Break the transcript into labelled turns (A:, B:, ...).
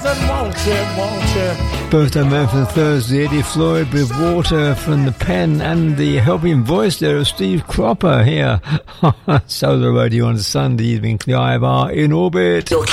A: and won't you?
B: Birthday man for Thursday, Eddie Floyd with Water from the pen and the helping voice there of Steve Cropper here. Solar Radio on Sunday evening, Clive R in orbit.